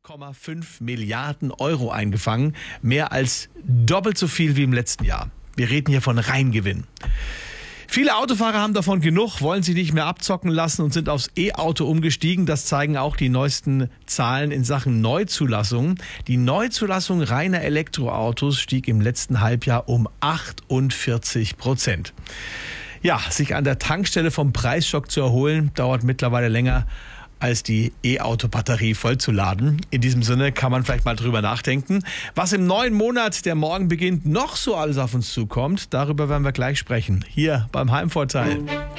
8,5 Milliarden Euro eingefangen, mehr als doppelt so viel wie im letzten Jahr. Wir reden hier von Reingewinn. Viele Autofahrer haben davon genug, wollen sich nicht mehr abzocken lassen und sind aufs E-Auto umgestiegen. Das zeigen auch die neuesten Zahlen in Sachen Neuzulassungen. Die Neuzulassung reiner Elektroautos stieg im letzten Halbjahr um 48%. Ja, sich an der Tankstelle vom Preisschock zu erholen, dauert mittlerweile länger als die E-Auto-Batterie vollzuladen. In diesem Sinne kann man vielleicht mal drüber nachdenken, was im neuen Monat, der morgen beginnt, noch so alles auf uns zukommt. Darüber werden wir gleich sprechen, hier beim Heimvorteil.